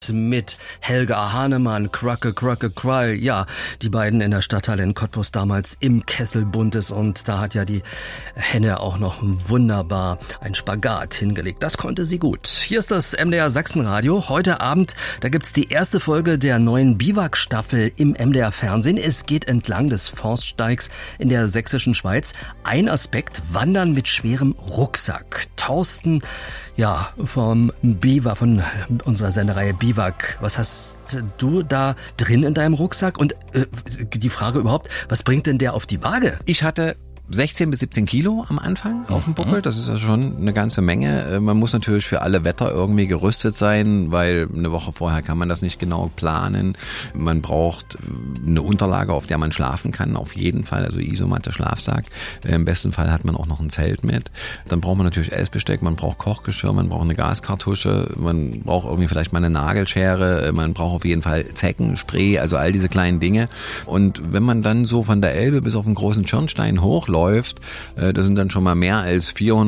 mit Helga Hahnemann, Kracke, Kracke, Krall. Ja, die beiden in der Stadthalle in Cottbus damals im Kessel Buntes, und da hat ja die Henne auch noch wunderbar einen Spagat hingelegt. Das konnte sie gut. Hier ist das MDR Sachsenradio. Heute Abend, da gibt's die erste Folge der neuen Biwak-Staffel im MDR Fernsehen. Es geht entlang des Forststeigs in der sächsischen Schweiz. Ein Aspekt: Wandern mit schwerem Rucksack. Thorsten, ja, vom Biwak, von unserer Sendereihe Biwak. Was hast du da drin in deinem Rucksack? Und die Frage überhaupt, was bringt denn der auf die Waage? Ich hatte 16 bis 17 Kilo am Anfang auf dem Buckel. Das ist ja schon eine ganze Menge. Man muss natürlich für alle Wetter irgendwie gerüstet sein, weil eine Woche vorher kann man das nicht genau planen. Man braucht eine Unterlage, auf der man schlafen kann, auf jeden Fall. Also Isomatte, Schlafsack. Im besten Fall hat man auch noch ein Zelt mit. Dann braucht man natürlich Essbesteck, man braucht Kochgeschirr, man braucht eine Gaskartusche, man braucht irgendwie vielleicht mal eine Nagelschere, man braucht auf jeden Fall Zeckenspray, also all diese kleinen Dinge. Und wenn man dann so von der Elbe bis auf den großen Schirnstein hochläuft, das sind dann schon mal mehr als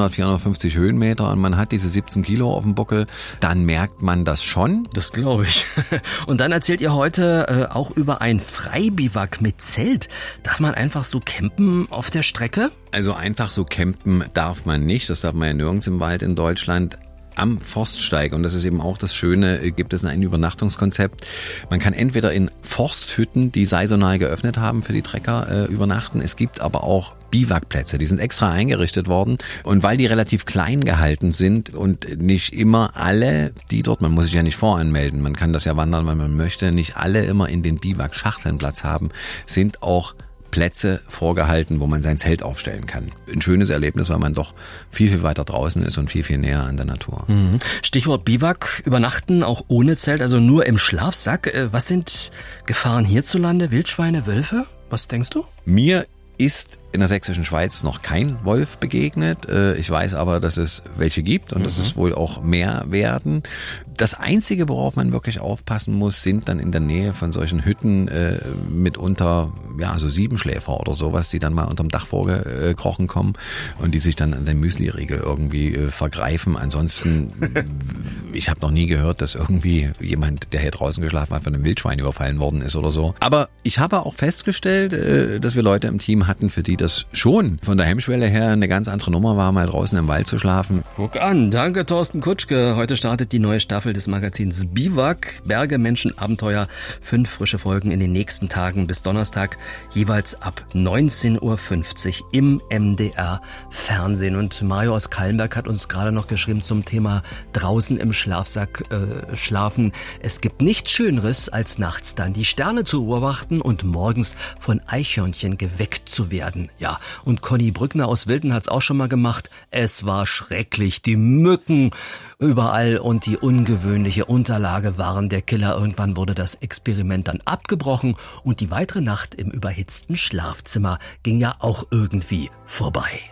450 Höhenmeter, und man hat diese 17 Kilo auf dem Buckel, dann merkt man das schon. Das glaube ich. Und dann erzählt ihr heute auch über ein Freibiwak mit Zelt. Darf man einfach so campen auf der Strecke? Also einfach so campen darf man nicht. Das darf man ja nirgends im Wald in Deutschland. Am Forststeig, und das ist eben auch das Schöne, gibt es ein Übernachtungskonzept. Man kann entweder in Forsthütten, die saisonal geöffnet haben für die Trecker, übernachten. Es gibt aber auch Biwakplätze, die sind extra eingerichtet worden, und weil die relativ klein gehalten sind und nicht immer alle, die dort, man muss sich ja nicht voranmelden, man kann das ja wandern, wenn man möchte, nicht alle immer in den Biwak-Schachteln Platz haben, sind auch Plätze vorgehalten, wo man sein Zelt aufstellen kann. Ein schönes Erlebnis, weil man doch viel, viel weiter draußen ist und viel, viel näher an der Natur. Stichwort Biwak, übernachten auch ohne Zelt, also nur im Schlafsack. Was sind Gefahren hierzulande? Wildschweine, Wölfe? Was denkst du? Mir ist in der sächsischen Schweiz noch kein Wolf begegnet. Ich weiß aber, dass es welche gibt und dass es wohl auch mehr werden. Das Einzige, worauf man wirklich aufpassen muss, sind dann in der Nähe von solchen Hütten mitunter so Siebenschläfer oder sowas, die dann mal unterm Dach vorgekrochen kommen und die sich dann an den Müsli-Riegel irgendwie vergreifen. Ansonsten, ich habe noch nie gehört, dass irgendwie jemand, der hier draußen geschlafen hat, von einem Wildschwein überfallen worden ist oder so. Aber ich habe auch festgestellt, dass wir Leute im Team hatten, für die das schon von der Hemmschwelle her eine ganz andere Nummer war, mal draußen im Wald zu schlafen. Guck an, danke Thorsten Kutschke. Heute startet die neue Staffel des Magazins Biwak. Berge, Menschen, Abenteuer. 5 frische Folgen in den nächsten Tagen bis Donnerstag, jeweils ab 19.50 Uhr im MDR Fernsehen. Und Mario aus Kallenberg hat uns gerade noch geschrieben zum Thema draußen im Schlafsack schlafen. Es gibt nichts Schöneres, als nachts dann die Sterne zu beobachten und morgens von Eichhörnchen geweckt zu werden. Ja, und Conny Brückner aus Wilden hat's auch schon mal gemacht. Es war schrecklich. Die Mücken überall und die ungewöhnliche Unterlage waren der Killer. Irgendwann wurde das Experiment dann abgebrochen und die weitere Nacht im überhitzten Schlafzimmer ging ja auch irgendwie vorbei.